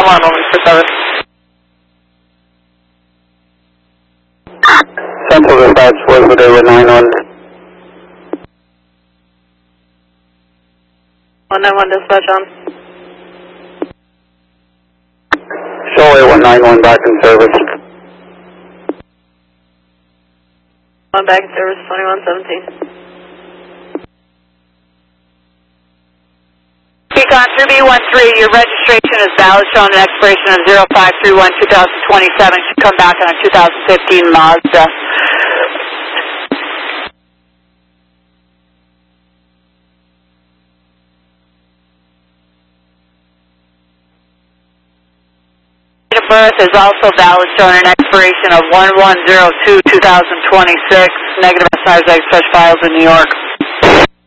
one moment for service. Central dispatch, where's the day with 91? 191 dispatch on. Show 8191 back in service. One back in service, 2117. Pecan 3B13, your registration is valid, showing an expiration of 0531-2027. Should come back on a 2015 Mazda. Date of birth is also valid, showing an expiration of 1102-2026. Negative SRs, express files in New York.